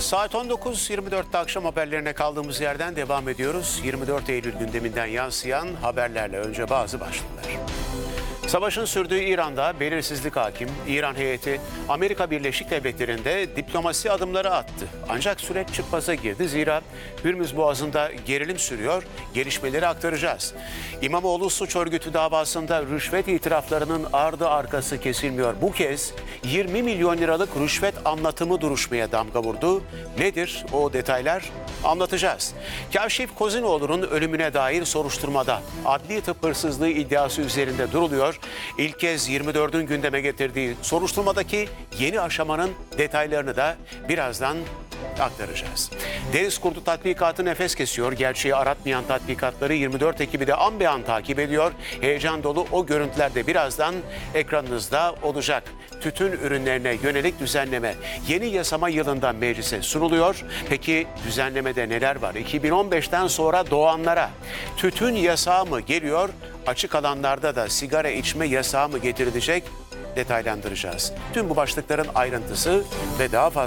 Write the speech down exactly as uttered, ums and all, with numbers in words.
Saat on dokuz yirmi dörtte akşam haberlerine kaldığımız yerden devam ediyoruz. yirmi dört Eylül gündeminden yansıyan haberlerle önce bazı başlıklar. Savaşın sürdüğü İran'da belirsizlik hakim. İran heyeti Amerika Birleşik Devletleri'nde diplomasi adımları attı. Ancak süreç çıkmaza girdi. Zira Hürmüz Boğazı'nda gerilim sürüyor. Gelişmeleri aktaracağız. İmamoğlu suç örgütü davasında rüşvet itiraflarının ardı arkası kesilmiyor. Bu kez yirmi milyon liralık rüşvet anlatımı duruşmaya damga vurdu. Nedir o detaylar? Anlatacağız. Kâşif Kozinoğlu'nun ölümüne dair soruşturmada adli tıp hırsızlığı iddiası üzerinde duruluyor. İlk kez yirmi dördün gündeme getirdiği soruşturmadaki yeni aşamanın detaylarını da birazdan aktaracağız. Deniz kurdu tatbikatı nefes kesiyor. Gerçeği aratmayan tatbikatları yirmi dört ekibi de an be an takip ediyor. Heyecan dolu o görüntüler de birazdan ekranınızda olacak. Tütün ürünlerine yönelik düzenleme yeni yasama yılında meclise sunuluyor. Peki düzenlemede neler var? iki bin on beşten sonra doğanlara tütün yasağı mı geliyor? Açık alanlarda da sigara içme yasağı mı getirilecek? Detaylandıracağız. Tüm bu başlıkların ayrıntısı ve daha fazla